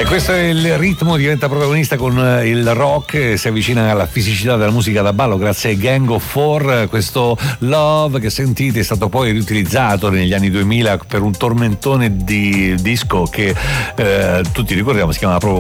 E questo è il ritmo, diventa protagonista con il rock, si avvicina alla fisicità della musica da ballo grazie ai Gang of Four. Questo Love che sentite è stato poi riutilizzato negli anni 2000 per un tormentone di disco che tutti ricordiamo, si chiama proprio